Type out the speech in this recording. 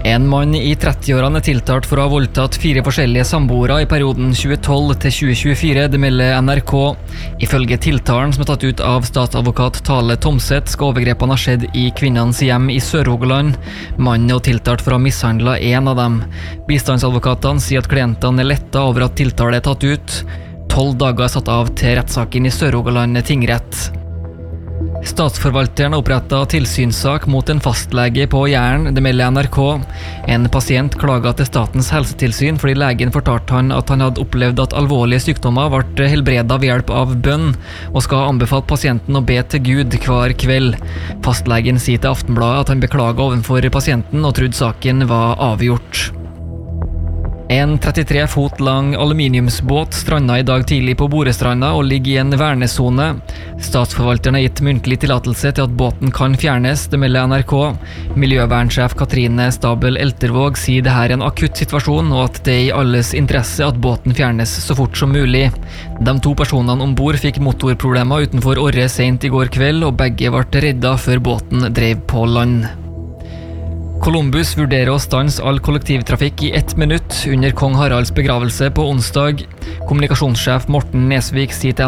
En mann i 30-årene tiltalt for å ha voldtatt 4 forskjellige samboere i perioden 2012 til 2024, det melder NRK. Ifølge tiltalen som tatt ut av statsadvokat Tale Tomseth, skal overgrepene ha skjedd i kvinnens hjem i Sør-Rogaland. Mannen er tiltalt for å ha mishandlet en av dem. Bistandsadvokatene sier at klientene er lettet over at tiltale er tatt ut. 12 dager er satt av til rettssaken i Sør-Rogaland tingrett. Statsforvalteren har opprettet tilsynssak mot en fastlege på Jæren, det melder NRK. En pasient klaget til Statens helsetilsyn fordi legen fortalte han at han hadde opplevd at alvorlige sykdommer ble helbredet ved hjelp av bønn, og skal anbefale pasienten å be til Gud hver kveld. Fastlegen sier til Aftenbladet at han beklager overfor pasienten og trodde saken var avgjort. En 33 fot lang aluminiumsbåt strandet i dag tidlig på Borestranda og ligger i en vernesone. Statsforvalteren har gitt muntlig tillatelse til at båten kan fjernes, det melder NRK. Miljøvernsjef Katrine Stabel Eltervåg sier det her er en akutt situasjon, og at det er i alles interesse at båten fjernes så fort som mulig. De 2 personene ombord fikk motorproblemer utenfor Orre sent i går kveld, og begge ble reddet før båten drev på land. Columbus vurderer å stanse all kollektivtrafikk i 1 minutt under kong Haralds begravelse på onsdag. Kommunikasjonssjef Morten Nesvik sier til